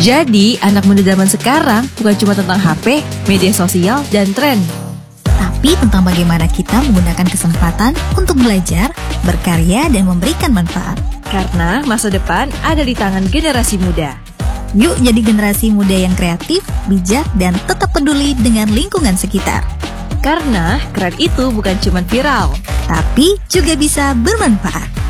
Jadi, anak muda zaman sekarang bukan cuma tentang HP, media sosial, dan tren. Tapi tentang bagaimana kita menggunakan kesempatan untuk belajar, berkarya, dan memberikan manfaat. Karena masa depan ada di tangan generasi muda. Yuk jadi generasi muda yang kreatif, bijak, dan tetap peduli dengan lingkungan sekitar. Karena keren itu bukan cuma viral, tapi juga bisa bermanfaat.